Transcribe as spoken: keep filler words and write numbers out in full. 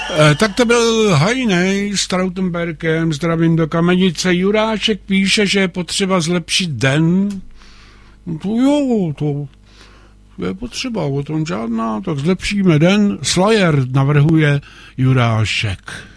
E, tak to byl Hajnej s Trautenbergem, zdravím do Kamenice. Juráček píše, že je potřeba zlepšit den. To jo, to je potřeba, o tom žádná, tak zlepšíme den. Slayer navrhuje Jurášek.